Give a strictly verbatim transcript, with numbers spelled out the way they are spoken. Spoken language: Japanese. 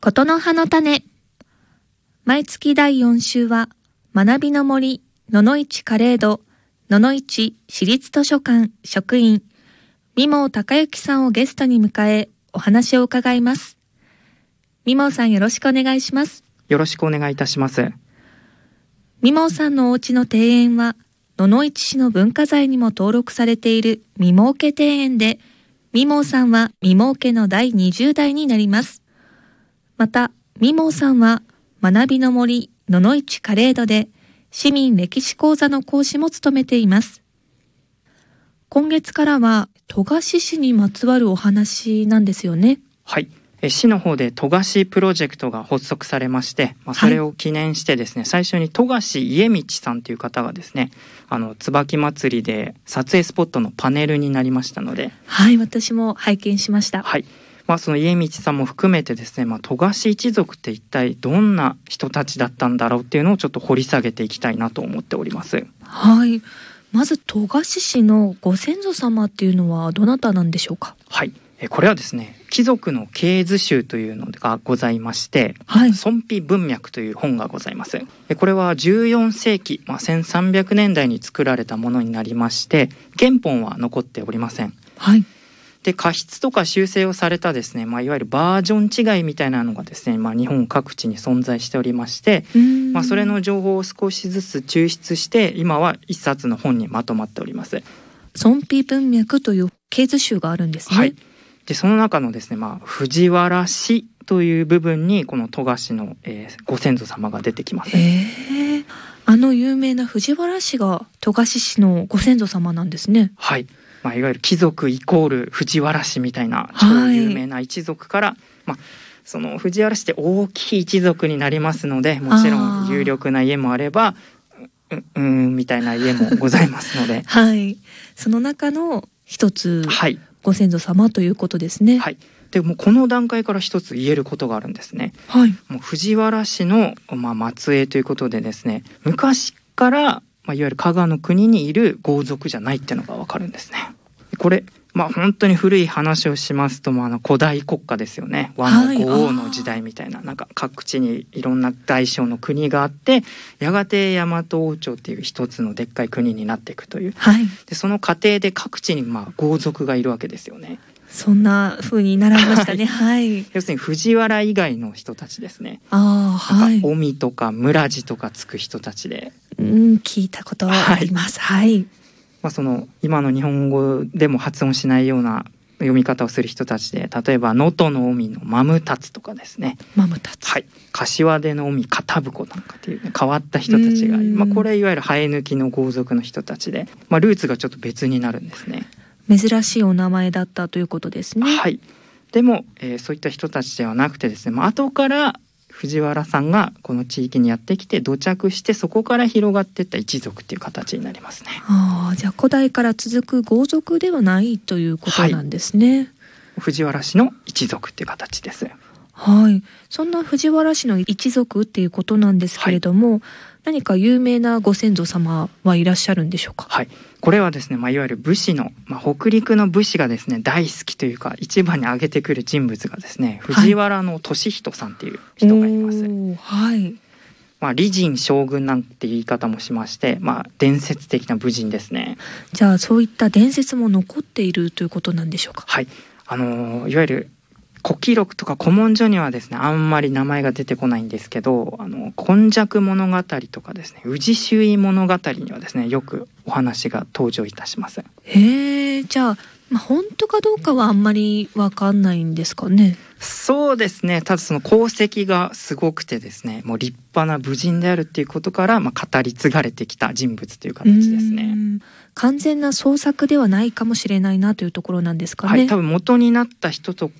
ことの葉の種。毎月だいよん週は学びの森野々市カレード野々市市立図書館職員三毛隆之さんをゲストに迎えお話を伺います。三毛さん、よろしくお願いします。 よろしくお願いいたします。 三毛さんのお家の庭園は野々市市の文化財にも登録されている三毛家庭園で、三毛さんは三毛家のだいにじゅう代になります。また三毛さんは学びの森野々市カレードで市民歴史講座の講師も務めています。今月からは戸賀市にまつわるお話なんですよね。 はい、え市の方で戸賀プロジェクトが発足されまして、まあ、それを記念してですね、はい、最初に戸賀家道さんという方がですね、あの椿祭りで撮影スポットのパネルになりましたので、 はい、私も拝見しました。 はい、まあ、その家道さんも含めてですね、まあ、戸賀一族って一体どんな人たちだったんだろうっていうのをちょっと掘り下げていきたいなと思っております。 はい、まず戸賀市のご先祖様っていうのはどなたなんでしょうか。 はい、これはですね、貴族の系図集というのがございまして、 はい、 孫皮文脈という本がございます。これはじゅうよん世紀、まあ、せんさんびゃくねんだいに作られたものになりまして、原本は残っておりません。 はい、 で加筆とか修正をされたですね、まあ、いわゆるバージョン違いみたいなのがですね、まあ、日本各地に存在しておりまして、まあ、それの情報を少しずつ抽出して今は一冊の本にまとまっております。 孫皮文脈という系図集があるんですね。 はい、でその中のですね、まあ、藤原氏という部分にこの戸賀氏の、えー、ご先祖様が出てきます。 へー、あの有名な藤原氏が戸賀市のご先祖様なんですね。 はい、まあ、いわゆる貴族イコール藤原氏みたいな超有名な一族から、はい、まあ、その藤原氏って大きい一族になりますので、もちろん有力な家もあればう、うん、みたいな家もございますのではい、その中の一つ、 はい、 ご先祖様ということですね。 はい、でもこの段階から一つ言えることがあるんですね。 はい、 もう藤原氏の、まあ、末裔ということでですね、昔から、まあ、いわゆる加賀の国にいる豪族じゃないっていうのがわかるんですね。これ、まあ、本当に古い話をしますと、まあ、あの古代国家ですよね。倭の五王の時代みたいな、はい、なんか各地にいろんな大小の国があって、やがて大和王朝っていう一つのでっかい国になっていくという、 はい、でその過程で各地にまあ豪族がいるわけですよね。 そんな風に習いましたね。はい、 要するに藤原以外の人たちですね。 あ、はい、 尾身とか村地とかつく人たちで、 うん、聞いたことはあります。はい、はい、 まあ、その今の日本語でも発音しないような読み方をする人たちで、例えば能登の海のマムタツとかですね、 マムタツ、 はい、柏手の海片婿なんかっていう、ね、変わった人たちが、まあ、これいわゆる生え抜きの豪族の人たちで、まあ、ルーツがちょっと別になるんですね。 珍しいお名前だったということですね。 はい、でも、えー、そういった人たちではなくてですね、まあ、後から藤原さんがこの地域にやってきて土着して、そこから広がっていった一族っていう形になりますね。 ああ、じゃあ古代から続く豪族ではないということなんですね。はい、 藤原氏の一族っていう形です。 はい、そんな藤原氏の一族っていうことなんですけれども、はい、何か有名なご先祖様はいらっしゃるんでしょうか。 はい、これはですね、まあ、いわゆる武士の、まあ、北陸の武士がですね大好きというか一番に挙げてくる人物がですね、藤原の俊人さんっていう人がいます。 はい、 まあ、李仁将軍なんて言い方もしまして、まあ、伝説的な武人ですね。 じゃあそういった伝説も残っているということなんでしょうか。 はい、あのー、いわゆる古記録とか古文書にはですねあんまり名前が出てこないんですけど、あの今昔物語とかですね宇治周囲物語にはですねよくお話が登場いたします。 へえ、じゃあ、まあ、本当かどうかはあんまりわかんないんですかね。 そうですね、ただその功績がすごくてですね、もう立派な武人であるっていうことから、まあ、語り継がれてきた人物という形ですね。 完全な創作ではないかもしれないなというところなんですかね。 はい、多分元になった人と